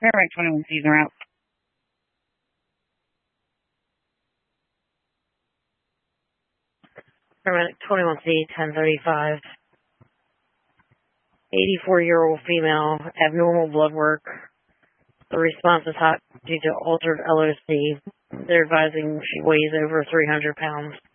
Paramedic 21Cs are out. Paramedic 21C, 1035. 84-year-old female, abnormal blood work. The response is hot due to altered LOC. They're advising she weighs over 300 pounds.